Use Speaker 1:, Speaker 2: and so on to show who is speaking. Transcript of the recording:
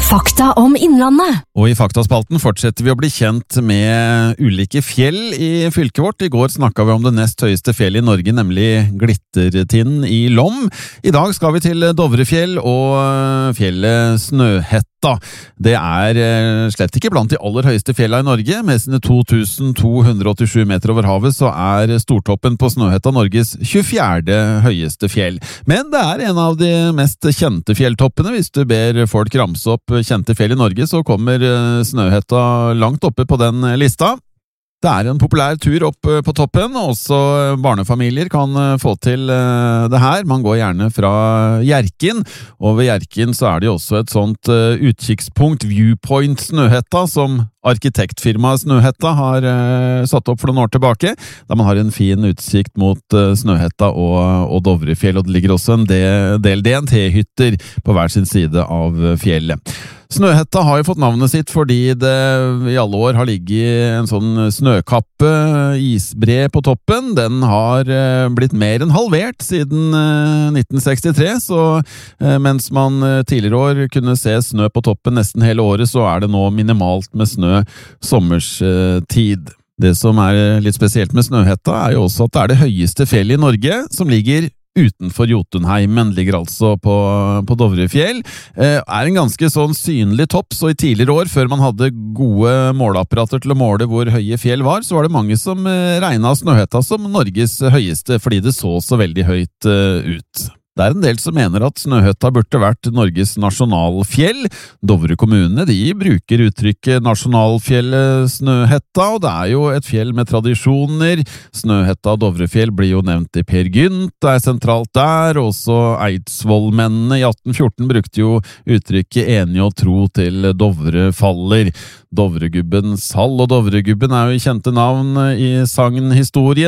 Speaker 1: Fakta om Innlandet.
Speaker 2: Og i Faktaspalten fortsetter vi å bli kjent med ulike fjell i fylket vårt. I går snakket vi om det nest høyeste fjellet i Norge, nemlig Glittertinden i Lom. I dag skal vi til Dovrefjell og fjellet Snøhetta. Det slett ikke blant de aller høyeste fjellene i Norge. Med sine 2287 meter over havet så Stortoppen på Snøhetta Norges 24. høyeste fjell. Men det en av de mest kjente fjelltoppene. Hvis du ber folk ramse opp kjente fjell i Norge, så kommer Snøhetta langt oppe på den lista. Det en populær tur opp på toppen, og også barnefamilier kan få til det her. Man går gjerne fra Hjerkinn, og ved Hjerkinn så det jo også et sånt utkikkspunkt, Viewpoint Snøhetta, som arkitektfirmaet Snøhetta har satt opp for noen år tilbake, der man har en fin utsikt mot Snøhetta og Dovrefjell, og det ligger også en del DNT-hytter på hver sin side av fjellet. Snøhetta har jo fått navnet sitt fordi det i alle år har ligget en sånn snøkappe, isbre på toppen. Den har blitt mer enn halvert siden 1963, så mens man tidligere år kunne se snø på toppen nesten hele året, så det nå minimalt med snø sommerstid. Det som litt spesielt med Snøhetta jo også at det høyeste fjellet i Norge, som ligger utenfor Jotunheimen, ligger altså på Dovrefjell. En ganske sånn synlig topp, så i tidligere år, før man hadde gode måleapparater til å måle hvor høye fjell var, så det mange som regnet Snøhetta som Norges høyeste, fordi det så veldig høyt ut. Det en del som mener at Snøhetta burde vært Norges nasjonalfjell. Dovre kommune, de bruker uttrykket nasjonalfjellet Snøhetta, og det jo et fjell med tradisjoner. Snøhetta og Dovrefjell blir jo nevnt i Per Gynt, det sentralt der. Også Eidsvollmennene i 1814 brukte jo uttrykket enig og tro til Dovre faller. Dovregubbens hall, og Dovregubben jo kjente navn i sagnhistorien.